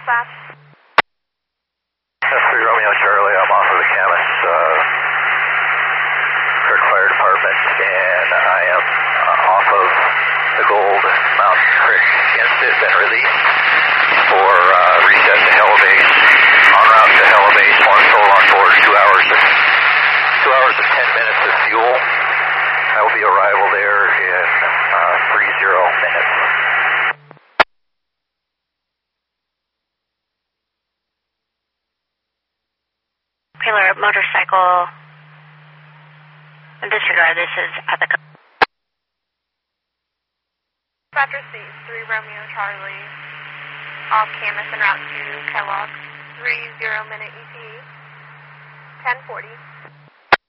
dispatch. That's 3 Romeo Charlie. I'm off of the Camas Kirk Fire Department, and I am off of the Gold Mountain Creek. Instead, been released for reset to Hella Base. En route to Hella Base, one soul on board, 2 hours and 10 minutes of fuel. I will be arrival there in 30 minutes. Taylor, motorcycle, disregard, this is at the... Dispatcher C, 3 Romeo Charlie, off Camas en route to Kellogg, 30 minute ETA, 10:40.